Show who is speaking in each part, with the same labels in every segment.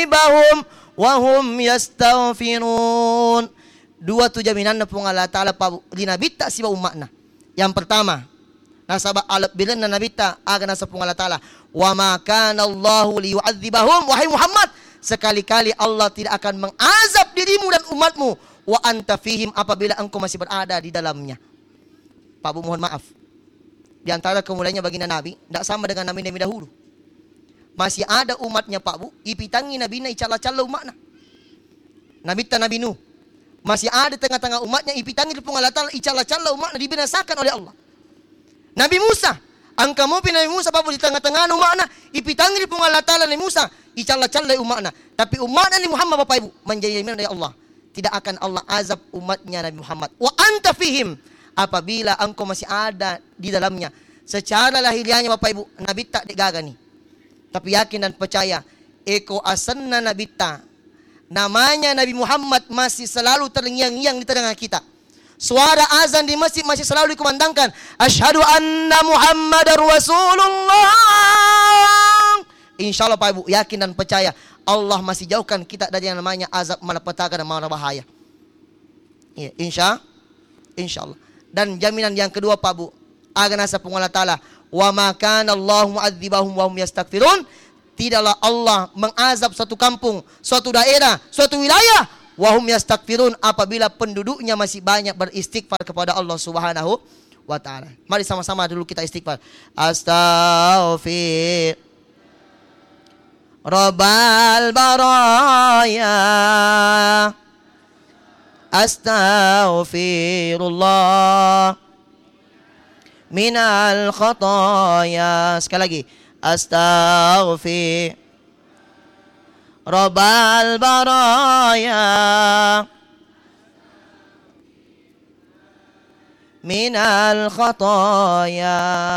Speaker 1: bahum wa hum yastaghfirun. Dua tu jaminan na pong Allah Ta'ala pa linabita si umatna. Yang pertama, nasaba alap bilan na nabita aga nasa pong Allah Ta'ala, wa ma kana Allahu liyu'adzibahum, wahai Muhammad, sekali-kali Allah tidak akan mengazab dirimu dan umatmu, wa anta fihim, apabila engkau masih berada di dalamnya. Pak Bu, mohon maaf, di antara kemuliaannya baginda Nabi tidak sama dengan Nabi-Nabi dahulu. Masih ada umatnya Pak Bu, ipitangi Nabi na icala-cala umatna. Nabi Nuh masih ada tengah-tengah umatnya, ipitangi di Allah Ta'ala, icala-cala umatna, dibinasakan oleh Allah. Nabi Musa, angka mau Nabi Musa Pak Bu di tengah-tengah umatna, ipitangi di Allah Ta'ala Nabi Musa, icala-cala umatna. Tapi umatnya Nabi Muhammad Bapak Ibu menjadi jaminan dari Allah, tidak akan Allah azab umatnya Nabi Muhammad. Wa anta fihim, apabila engkau masih ada di dalamnya. Secara lahiriahnya Bapak Ibu, Nabi tak digagani. Tapi yakin dan percaya, eko asanna Nabi ta, namanya Nabi Muhammad masih selalu terngiang-ngiang di tengah kita. Suara azan di masjid masih selalu dikumandangkan. Asyhadu anna Muhammadar Rasulullah. Insya Allah Pak Ibu, yakin dan percaya, Allah masih jauhkan kita dari yang namanya azab, malapetaka dan mara bahaya. Ya, insya Allah. Dan jaminan yang kedua Pak Bu, aganasa Allah Ta'ala, wa ma kana Allahu mu'adzibahum wa hum yastaghfirun. Tidaklah Allah mengazab suatu kampung, suatu daerah, suatu wilayah, wa hum yastaghfirun, apabila penduduknya masih banyak beristighfar kepada Allah Subhanahu wa Ta'ala. Mari sama-sama dulu kita istighfar. Astaghfir Rabbal baraya, astaghfirullah minal khataya. Sekali lagi, astaghfir Rabbal baraya minal khataya.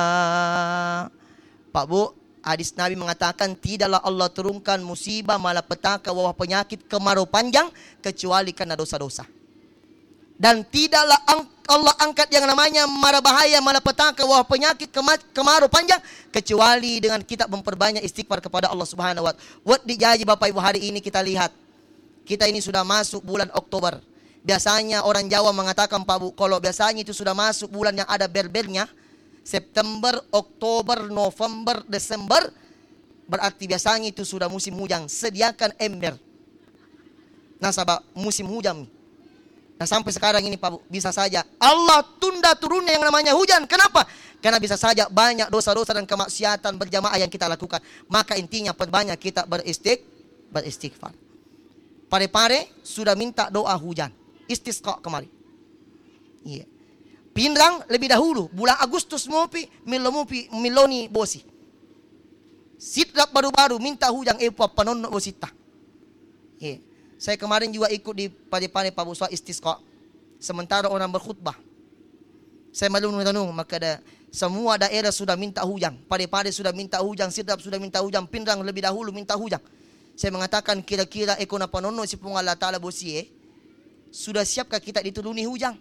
Speaker 1: Pak Bu, hadis Nabi mengatakan, tidaklah Allah turunkan musibah, malapetaka, wabah penyakit, kemarau panjang kecuali karena dosa-dosa. Dan tidaklah Allah angkat yang namanya mara bahaya, malapetaka, wabah penyakit, kemarau panjang kecuali dengan kita memperbanyak istighfar kepada Allah Subhanahu wa Ta'ala. Wat dijaji Bapak Ibu, hari ini kita lihat, kita ini sudah masuk bulan Oktober. Biasanya orang Jawa mengatakan Pak Bu, kalau biasanya itu sudah masuk bulan yang ada bel-belnya, September, Oktober, November, Desember, berarti biasanya itu sudah musim hujan. Sediakan ember. Nah sahabat, musim hujan. Nah sampai sekarang ini Pak Bu, bisa saja Allah tunda turunnya yang namanya hujan. Kenapa? Karena bisa saja banyak dosa-dosa dan kemaksiatan berjamaah yang kita lakukan. Maka intinya perbanyak kita beristighfar. Pare-pare sudah minta doa hujan, istisqa kemarin. Iya. Pindrang lebih dahulu, bulan Agustus mopi, miloni bosi. Sitrap baru-baru minta hujan epa panono bosita. Iya. Saya kemarin juga ikut di pade-pade Pak Bu soal istisqa. Sementara orang berkhutbah, saya malu menanung, maka ada semua daerah sudah minta hujan. Pade-pade sudah minta hujan, Sidrap sudah minta hujan, Pindrang lebih dahulu minta hujan. Saya mengatakan kira-kira ekona panono si pung Allah Ta'ala bosie, sudah siapkah kita dituruni hujan?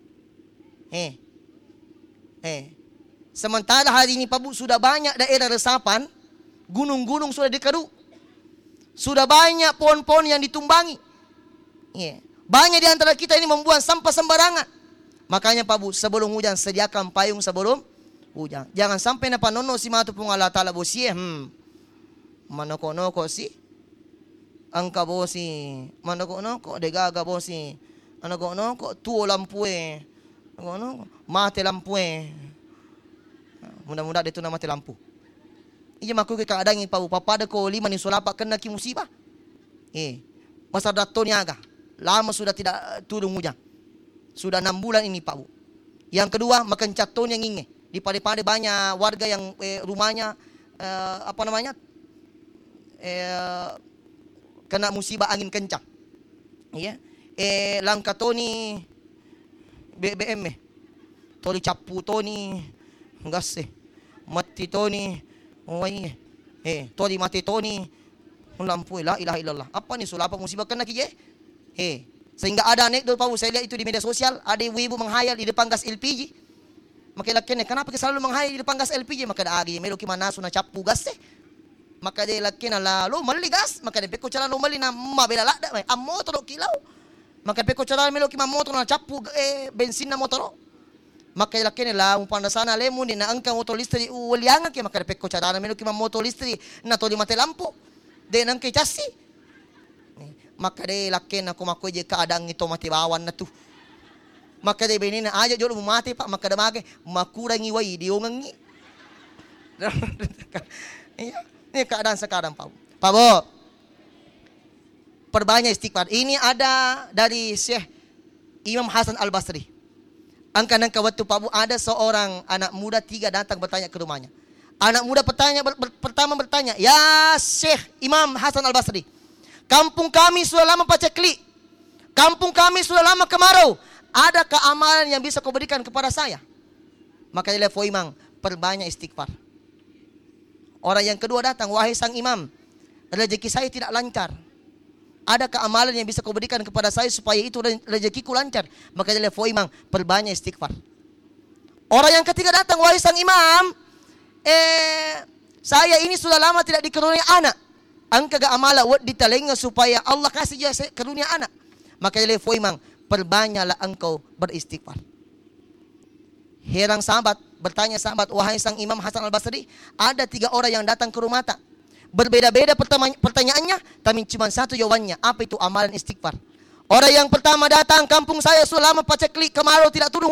Speaker 1: Sementara hari ini Pak Bu, sudah banyak daerah resapan, gunung-gunung sudah dikeruk, sudah banyak pohon-pohon yang ditumbangi. Banyak di antara kita ini membuang sampah sembarangan. Makanya Pak Bu, sebelum hujan sediakan payung sebelum hujan. Jangan sampai napa nono si matu pung Allah Ta'ala bosie, manoko-noko si angka bosi, manoko-noko degaga bosi, manoko-noko tuo lampue, mati lampu. Mudah-mudahan itu nama mati lampu. Iya maku ke keadaan ini Pak Bu, papada ko 5 ni solapak kena ki musibah. Masa datonya agak lama sudah tidak turun hujan. Sudah 6 bulan ini Pak Bu. Yang kedua, makan caton yang inge. Di pade-pade banyak warga yang rumahnya kena musibah angin kencang. Iya. Langka toni BBM tori capu toni gas mati toni tori mati toni lampu la ilaha illallah. Apa nih sulapa musibah kena kije? Sehingga ada anek dulu Pak Bu, saya lihat itu di media sosial, ada ibu-ibu menghayal di depan gas LPG. Maka lakiannya, kenapa selalu menghayal di depan gas LPG? Maka ada agi melo ki mana suna capu gas Maka dia laki na lalu maligas, maka dia peko cara lumali na mabela lada, motor kilau. Maka peko cara melo ki motor na capu bensin na motor. Maka laki na umpanda sana lemu ni na angka motor listrik ulianga ki maka peko cara melo ki motor listrik na toli mate lampu. De nang ke chassi. Maka dia laki na kumako je keadaan itu mati bawan na tu. Maka dia benina aja jodoh mati pak maka dia mage makurangi wai diongangi. Ini keadaan sekarang Pak. Pak Bo. Perbanyak istighfar. Ini ada dari Syekh Imam Hasan Al-Basri. Angka waktu Pak Bu ada seorang anak muda 3 datang bertanya ke rumahnya. Anak muda pertama bertanya, "Ya Syekh Imam Hasan Al-Basri, kampung kami sudah lama paceklik. Kampung kami sudah lama kemarau. Adakah amalan yang bisa kau berikan kepada saya?" Maka dia telepon imam, perbanyak istighfar. Orang yang kedua datang, "Wahai sang imam, rezeki saya tidak lancar. Adakah amalan yang bisa kau berikan kepada saya supaya itu rezekiku lancar?" Maka dia telepon imam, perbanyak istighfar. Orang yang ketiga datang, "Wahai sang imam, saya ini sudah lama tidak dikaruniai anak. Angka ga amala di telinga supaya Allah kasih dia karunia anak." Maka dia telepon imam, perbanyaklah engkau beristighfar. Heran sahabat, bertanya sahabat, "Wahai sang Imam Hasan Al-Basri, ada 3 orang yang datang ke rumah tak? Berbeda-beda pertanyaannya, tapi cuma satu jawabannya. Apa itu amalan istighfar?" Orang yang pertama datang, "Kampung saya sudah lama paceklik, kemarau tidak turun